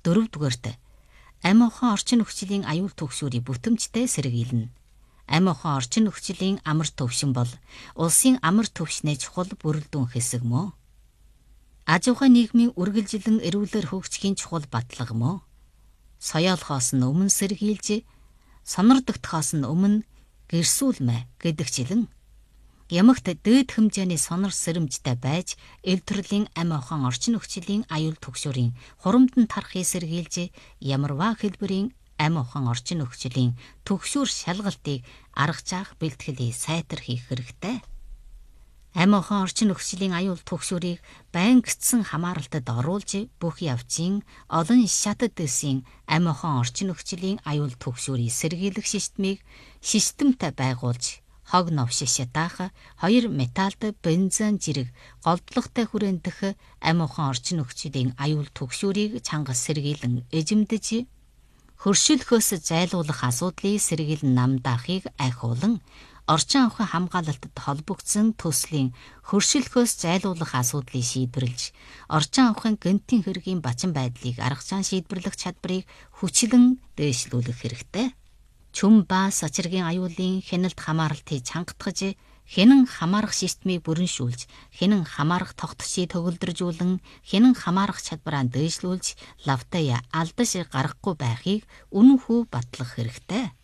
4-дүгээрт амь ухаан орчин нөхцөлийн аюул түгшүүрийг бүтэмжтэй сэргийлнэ. Амь ухаан орчин нөхцөлийн амар төвшин бол улсын амар төвшнээ чухал бүрэлдэхүүн хэсэг мөн. Аж ахуйн нийгмийн үргэлжилэн эрүүлэр хөгжихийн чухал батлага мөн. Соёолохоос нь өмнө сэргийлж, сонордогдохоос нь өмнө гэрсүүлмэ гэдэгчлэн ямагт дээд хэмжээний сонор сэрэмжтэй байж эв төрлийн амь ухаан орчин нөхцөлийн аюул түгшүүрийн хурамдан тарахыг сэргийлж, ямарваа хэлбэрийн амь ухаан орчин нөхцөлийн түгшүүр шалгалтыг аргажаах бэлтгэлийг сайтар хийх хэрэгтэй. Амь ухаан орчин нөхцөлийн аюул түгшүүрийг байнгитсан хамааралтад оруулж, бүх явцын олон шатад дэсийн амь ухаан орчин нөхцөлийн аюул түгшүүрийг сэргийлэх системтэй байгуулж, хог новшиг шатаах, 2 металлд бензин зэрэг голдлоготой хүрэндэх амь ухаан орчин нөхцөлийн аюул түгшүүрийг чангас сэргийлэн эзэмдэж, хөршөлхөөс зайлуулах асуудлыг сэргийлэн намдаахыг айхуулан орчин ахуйн хамгаалалтад холбогдсон төслийн хөршөлхөөс зайлуулах асуудлыг шийдвэрлэж, орчин ахуйн гэнэтийн хэргийн бачин байдлыг аргачаан шийдвэрлэх чадварыг хүчлэн дээшлүүлэх хэрэгтэй. Чүм ба сачиргийн аюулын хяналт хамааралтыг чангатгаж, хянан хамаарах системийг бүрэншүүлж, хянан хамаарах тогтцыг төгөлдржүүлэн, хянан хамаарах чадвараа дээшлүүлж, лавтай алдаж гарахгүй байхыг үнэн хүү батлах хэрэгтэй.